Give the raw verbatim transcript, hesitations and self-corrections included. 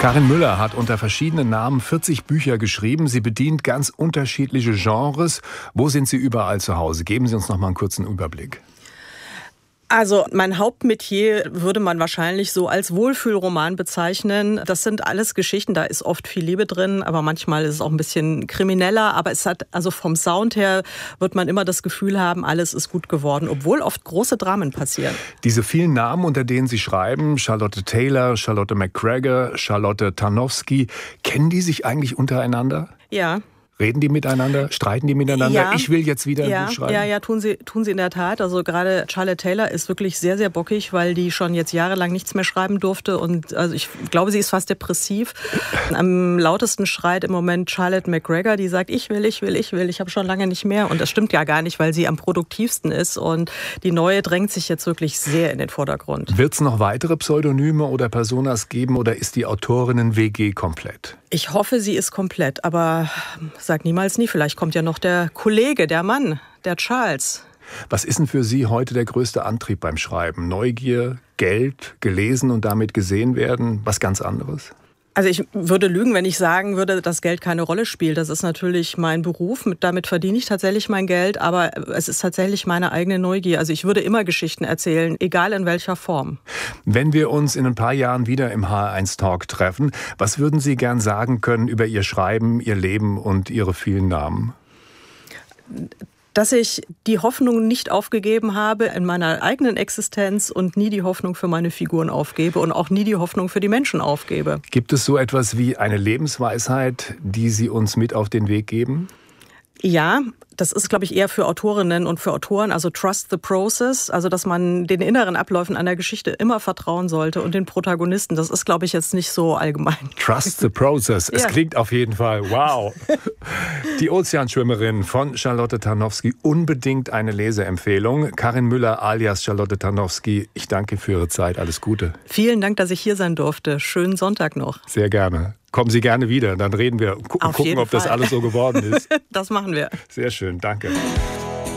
Karin Müller hat unter verschiedenen Namen vierzig Bücher geschrieben. Sie bedient ganz unterschiedliche Genres. Wo sind Sie überall zu Hause? Geben Sie uns noch mal einen kurzen Überblick. Also mein Hauptmetier würde man wahrscheinlich so als Wohlfühlroman bezeichnen. Das sind alles Geschichten, da ist oft viel Liebe drin, aber manchmal ist es auch ein bisschen krimineller. Aber es hat, also vom Sound her wird man immer das Gefühl haben, alles ist gut geworden, obwohl oft große Dramen passieren. Diese vielen Namen, unter denen Sie schreiben, Charlotte Taylor, Charlotte McGregor, Charlotte Tarnowski, kennen die sich eigentlich untereinander? Ja. Reden die miteinander? Streiten die miteinander? Ja. Ich will jetzt wieder ja, ein Buch schreiben. Ja, ja, tun sie, tun sie in der Tat. Also gerade Charlotte Taylor ist wirklich sehr, sehr bockig, weil die schon jetzt jahrelang nichts mehr schreiben durfte. Und also ich glaube, sie ist fast depressiv. Am lautesten schreit im Moment Charlotte McGregor, die sagt, ich will, ich will, ich will, ich habe schon lange nicht mehr. Und das stimmt ja gar nicht, weil sie am produktivsten ist. Und die neue drängt sich jetzt wirklich sehr in den Vordergrund. Wird es noch weitere Pseudonyme oder Personas geben oder ist die Autorinnen-W G komplett? Ich hoffe, sie ist komplett, aber sag niemals nie. Vielleicht kommt ja noch der Kollege, der Mann, der Charles. Was ist denn für Sie heute der größte Antrieb beim Schreiben? Neugier, Geld, gelesen und damit gesehen werden? Was ganz anderes? Also ich würde lügen, wenn ich sagen würde, dass Geld keine Rolle spielt. Das ist natürlich mein Beruf, damit verdiene ich tatsächlich mein Geld, aber es ist tatsächlich meine eigene Neugier. Also ich würde immer Geschichten erzählen, egal in welcher Form. Wenn wir uns in ein paar Jahren wieder im H R eins Talk treffen, was würden Sie gern sagen können über Ihr Schreiben, Ihr Leben und Ihre vielen Namen? Dass ich die Hoffnung nicht aufgegeben habe in meiner eigenen Existenz und nie die Hoffnung für meine Figuren aufgebe und auch nie die Hoffnung für die Menschen aufgebe. Gibt es so etwas wie eine Lebensweisheit, die Sie uns mit auf den Weg geben? Ja, das ist, glaube ich, eher für Autorinnen und für Autoren, also trust the process, also dass man den inneren Abläufen einer Geschichte immer vertrauen sollte und den Protagonisten. Das ist, glaube ich, jetzt nicht so allgemein. Trust the process. Es ja. klingt auf jeden Fall wow. Die Ozeanschwimmerin von Charlotte Tarnowski, unbedingt eine Leseempfehlung. Karin Müller alias Charlotte Tarnowski, ich danke für Ihre Zeit. Alles Gute. Vielen Dank, dass ich hier sein durfte. Schönen Sonntag noch. Sehr gerne. Kommen Sie gerne wieder, dann reden wir und gucken, ob Fall. das alles so geworden ist. Das machen wir. Sehr schön, danke.